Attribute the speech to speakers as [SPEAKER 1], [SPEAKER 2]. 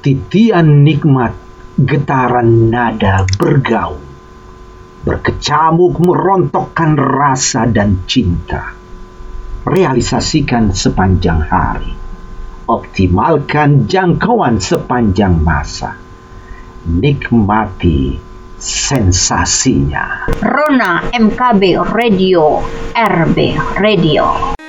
[SPEAKER 1] Titian nikmat, getaran nada bergaung, berkecamuk merontokkan rasa dan cinta. Realisasikan sepanjang hari, optimalkan jangkauan sepanjang masa. Nikmati sensasinya.
[SPEAKER 2] Rona MKB Radio, RB Radio.